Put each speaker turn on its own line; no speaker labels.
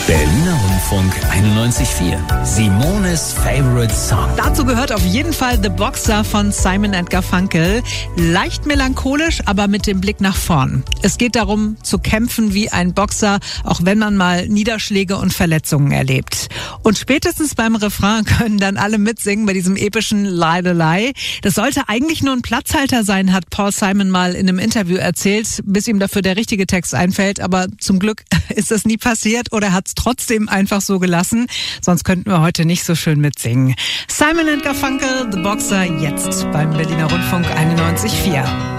Berliner Rundfunk 91.4. Simones Favorite Song.
Dazu gehört auf jeden Fall The Boxer von Simon & Garfunkel. Leicht melancholisch, aber mit dem Blick nach vorn. Es geht darum, zu kämpfen wie ein Boxer, auch wenn man mal Niederschläge und Verletzungen erlebt. Und spätestens beim Refrain können dann alle mitsingen bei diesem epischen Lie to Lie. Das sollte eigentlich nur ein Platzhalter sein, hat Paul Simon mal in einem Interview erzählt, bis ihm dafür der richtige Text einfällt. Aber zum Glück ist das nie passiert oder hat es trotzdem einfach so gelassen. Sonst könnten wir heute nicht so schön mitsingen. Simon & Garfunkel, The Boxer, jetzt beim Berliner Rundfunk 91.4.